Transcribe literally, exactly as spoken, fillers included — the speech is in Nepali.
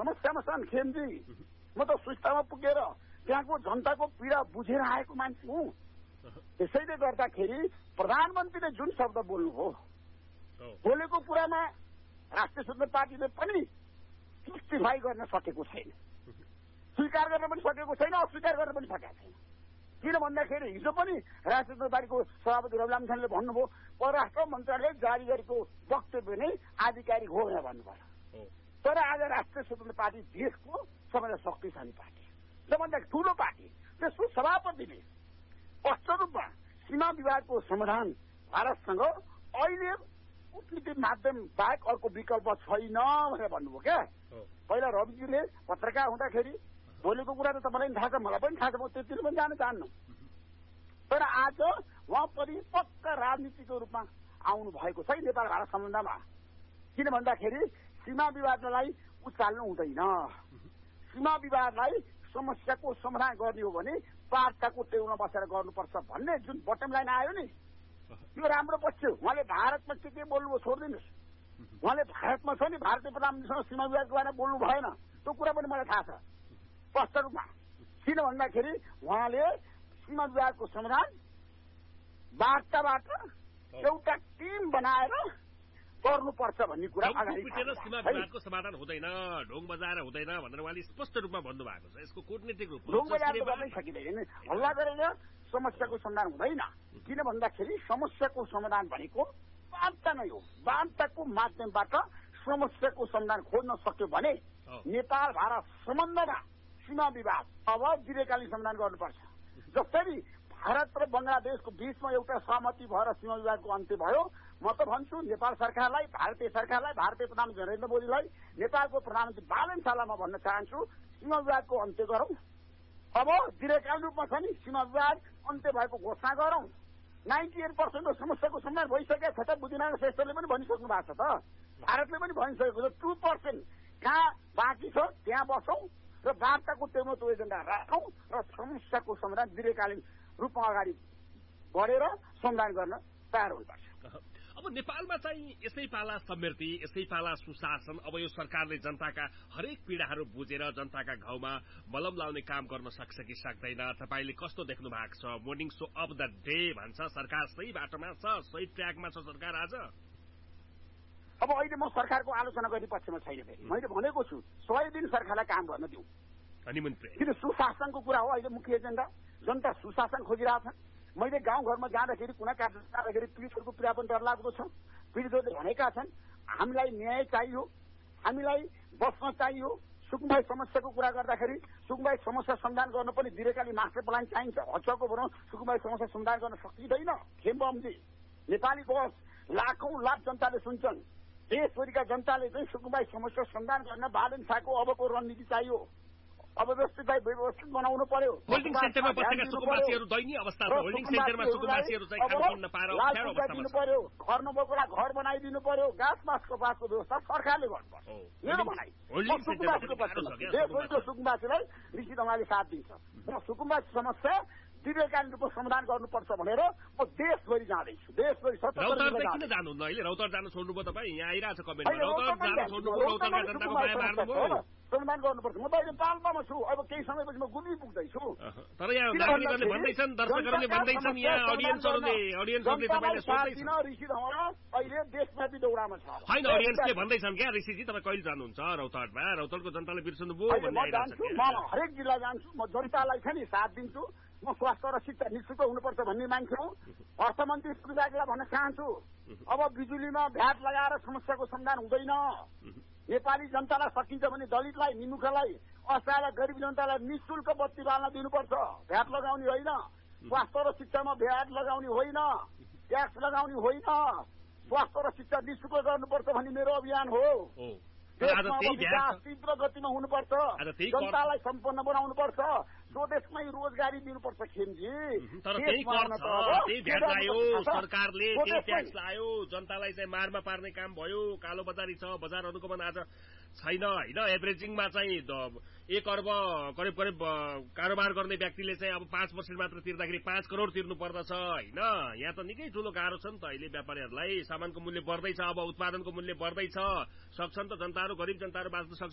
समस्यामा छन् खेमजी। म त सुस्तामा पुगेर त्यहाँको जनताको पीडा बुझेर आएको मान्छे हुँ। त्यसैले गर्दाखेरि प्रधानमन्त्रीले जुन शब्द बोल्नुभयो, बोलेको कुरामा राष्ट्रिय स्वतन्त्र पार्टीले पनि जस्टिफाई गर्न सकेको छैन, स्वीकार गर्न पनि सकेको छैन, अस्वीकार गर्न पनि सकेको छैन। किन भन्दाखेरि हिजो पनि राष्ट्रिय स्वतन्त्र पार्टीको सभापति रविलामिछानेले भन्नुभयो परराष्ट्र मन्त्रालयले जारी गरेको वक्तव्य नै आधिकारिक हो भनेर भन्नुभयो। तर आज राष्ट्रिय स्वतन्त्र पार्टी देशको सबैभन्दा शक्तिशाली पार्टी, सबभन्दा ठूलो पार्टी, त्यसको सभापतिले स्पष्ट रूपमा सीमा विवादको समाधान भारतसँग अहिले कूटनीतिक माध्यम बाहेक अर्को विकल्प छैन भनेर भन्नुभयो। क्या पहिला रविजीले पत्रकार हुँदाखेरि बोलेको कुरा त तपाईँलाई थाहा छ, मलाई पनि थाहा छ, म त्यति पनि जान चाहन्न। तर आज उहाँ परिपक्व राजनीतिको रूपमा आउनु भएको छ नेपाल भारत सम्बन्धमा। किन भन्दाखेरि सीमा विवादलाई उचाल्नु हुँदैन, सीमा विवादलाई समस्याको समाधान गर्ने हो भने वार्ताको टेबलमा बसेर गर्नुपर्छ भन्ने जुन बटम लाइन आयो नि, यो राम्रो पक्ष हो। उहाँले भारतमा के के बोल्नुभयो छोडिदिनुहोस्, उहाँले भारतमा छ नि भारतीय प्रधानमन्त्रीसँग सीमा विवादको बारेमा बोल्नु भएन, त्यो कुरा पनि मलाई थाहा छ स्पष्ट रूपमा। किन भन्दाखेरि उहाँले सीमा विवादको समाधान वार्ताबाट एउटा टिम बनाएर गर्नुपर्छ भन्ने कुरा अगाडि सीमा विवादको समाधान हुँदैन, ढोङ बजाएर हुँदैन भनेर उहाँले स्पष्ट रूपमा भन्नुभएको छ। यसको कूटनीतिक रूपमा ढोङ बजाएर गर्नै सकिँदैन, हल्ला गरेर समस्याको समाधान हुँदैन। किन भन्दाखेरि समस्याको समाधान भनेको वार्ता नै हो। वार्ताको माध्यमबाट समस्याको समाधान खोज्न सक्यो भने नेपाल भारत सम्बन्धमा सीमा विवाद अब दीर्घकालीन समाधान गर्नुपर्छ। जसरी भारत र बंगलादेशको बीचमा एउटा सहमति भएर सीमा विवादको अन्त्य भयो, म त भन्छु नेपाल सरकारलाई, भारतीय सरकारलाई, भारतीय प्रधानमन्त्री नरेन्द्र मोदीलाई, नेपालको प्रधानमन्त्री बालन शाहलाई भन्न चाहन्छु सीमा विवादको अन्त्य गरौँ। अब दीर्घकालीन रूपमा छ नि सीमा विवाद अन्त्य भएको घोषणा गरौँ। नाइन्टी एट पर्सेन्टको समस्याको समाधान भइसकेको छ त, बुद्धिनारायण श्रेष्ठले पनि भनिसक्नु भएको छ त, भारतले पनि भनिसकेको छ। टू पर्सेन्ट कहाँ बाँकी छ त्यहाँ बसौँ र वार्ताको टेबलमा त्यो एजेन्डा राखौँ र समस्याको समाधान दीर्घकालीन रूपमा अगाडि बढेर समाधान गर्न तयार हुनुपर्छ। अब नेपालमा चाहिँ यसै पाला समृद्धि, यसै पाला सुशासन, अब यो सरकारले जनताका हरेक पीडाहरू बुझेर जनताका घाउमा मलम लाउने काम गर्न सक्छ कि सक्दैन, तपाईँले कस्तो देख्नु भएको छ? Morning so of the day भन्छ सरकार सही बाटोमा छ, सही ट्र्याकमा छ सरकार आज। अब अहिले म सरकारको आलोचना गर्ने पक्षमा छैन। फेरि मैले भनेको छु सय दिन सरकारलाई काम गर्न दिउँ। किन सुशासनको कुरा हो अहिले मुख्य एजेन्डा, जनता सुशासन खोजिरहेछन्। मैले गाउँघरमा जाँदाखेरि कुनै कार्य जाँदाखेरि पीडितहरूको पीडा पनि डरलाग्दो छ। पीडितहरूले भनेका छन् हामीलाई न्याय चाहियो, हामीलाई बस्न चाहियो। सुकुम्बाई समस्याको कुरा गर्दाखेरि सुकुम्बाई समस्या समाधान गर्न पनि दीर्घकालीन मास्टर प्लान चाहिन्छ। हचको भनौँ सुकुम्बाई समस्या समाधान गर्न सकिँदैन। खेमबमजी नेपाली बस लाखौं लाख जनताले सुन्छन्, देशभरिका जनताले चाहिँ सुकुम्बाई समस्या समाधान गर्न बालन शाहको अबको रणनीति चाहियो। अब व्यवस्थितलाई व्यवस्थित बनाउनु पर्यो। होल्डिङ सेन्टरमा बसेका सुकुम्बासीहरू दयनीय अवस्था छ। होल्डिङ सेन्टरमा सुकुम्बासीहरू चाहिँ खान नपाएर अप्ठ्यारो अवस्थामा छ। पर्यो, घर नभएकोलाई घर बनाइदिनु पर्यो, गाँस बाँसको बाँसको व्यवस्था सरकारले गर्नुपर्छ। मेरो भनाइ देशभरिको सुकुम्बासीलाई ऋषि ढङ्गले साथ दिन्छ र सुकुम्बासी समस्या दीर्घकालीन रूपमा समाधान गर्नुपर्छ भनेर म देशभरि जाँदैछु। देशभरि किन जानुहुन्न अहिले? रौतहट जानु छोड्नुभयो तपाईँ? यहाँ आइरहेको छ कमेन्टमा रौतहट जानु छोड्नुभयो, रौतहटका जनताको माया मार्नुभयो। समाधान गर्नुपर्छ। म त अहिले पाल्पामा छु, अब केही समयपछि म गुल्मी पुग्दैछु। तर यहाँ नागरिकहरूले भन्दैछन्, दर्शकहरूले भन्दैछन्, यहाँ अडियन्सहरूले अडियन्सहरूले तपाईँले सोध्दैछन् ऋषि ढङ्गला अहिले देशव्यापी दौडामा छ। होइन अडियन्सले भन्दैछन् क्या ऋषिजी तपाईँ कहिले जानुहुन्छ रौतहटमा? रौतहटको जनताले बिर्सनुभयो भन्ने आइरहेको छ। म हरेक जिल्ला जान्छु, म जनतालाई छ नि साथ दिन्छु। म स्वास्थ्य र शिक्षा निःशुल्क हुनुपर्छ भन्ने मान्छे हुँ। अर्थमन्त्री सुविधालाई भन्न चाहन्छु अब बिजुलीमा भ्याट लगाएर समस्याको समाधान हुँदैन। नेपाली जनतालाई सकिन्छ भने दलितलाई, निमुखालाई, असहाय गरिब जनतालाई निःशुल्क बत्ती बाल्न दिनुपर्छ। भ्याट लगाउने होइन, स्वास्थ्य र शिक्षामा भ्याट लगाउने होइन, ट्याक्स लगाउने होइन, स्वास्थ्य र शिक्षा निःशुल्क गर्नुपर्छ भन्ने मेरो अभियान हो। देशमा विकास तीव्र गतिमा हुनुपर्छ, जनतालाई सम्पन्न बनाउनुपर्छ, स्वदेशमै रोजगारी दिनुपर्छ। खेमजी तर त्यही कर छ, त्यही भ्याट लायो सरकारले, त्यही ट्याक्स लायो, जनतालाई चाहिँ मारमा पार्ने काम भयो। कालो बजारी छ, बजार अनुगमन आज छैन होइन। एभरेजिङमा चाहिँ एक अर्ब करिब करिब कारोबार गर्ने व्यक्तिले चाहिँ अब पाँच पर्सेन्ट मात्र तिर्दाखेरि पाँच करोड तिर्नु पर्दछ होइन। यहाँ त निकै ठुलो गाह्रो छ नि त अहिले व्यापारीहरूलाई। सामानको मूल्य बढ्दैछ, अब उत्पादनको मूल्य बढ्दैछ, सक्छन् त जनताहरू, गरिब जनताहरू बाँच्न सक्छ।